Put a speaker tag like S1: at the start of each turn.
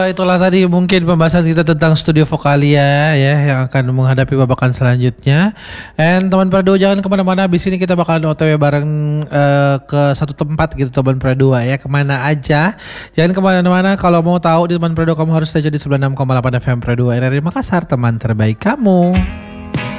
S1: Itulah tadi mungkin pembahasan kita tentang studio Vokalia ya yang akan menghadapi babakan selanjutnya. And teman Prado jangan kemana-mana. Abis ini kita bakalan OTW bareng ke satu tempat gitu teman Prado ya. Kemana aja. Jangan kemana-mana. Kalau mau tahu di teman Prado kamu harus stay di 96,8 FM Prado RRI Makassar, teman terbaik kamu.